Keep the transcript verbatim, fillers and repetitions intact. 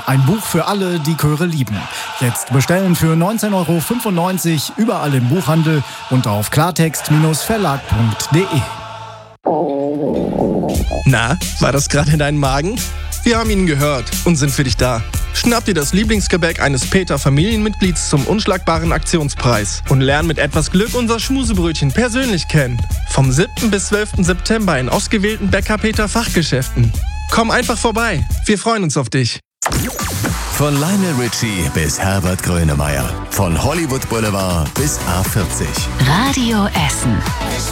ein Buch für alle, die Chöre lieben. Jetzt bestellen für neunzehn Euro fünfundneunzig überall im Buchhandel und auf klartext Verlag punkt de. Na, war das gerade in deinem Magen? Wir haben ihn gehört und sind für dich da. Schnapp dir das Lieblingsgebäck eines Peter-Familienmitglieds zum unschlagbaren Aktionspreis und lern mit etwas Glück unser Schmusebrötchen persönlich kennen. Vom siebten bis zwölften September in ausgewählten Bäcker-Peter-Fachgeschäften. Komm einfach vorbei, wir freuen uns auf dich. Von Lionel Richie bis Herbert Grönemeyer. Von Hollywood Boulevard bis A vierzig. Radio Essen.